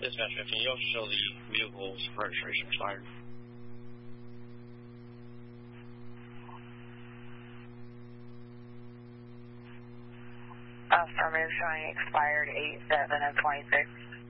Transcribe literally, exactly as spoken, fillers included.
Dispatch fifteen, you'll show the vehicle's registration expired. Affirmative, showing expired eight seven of twenty-six.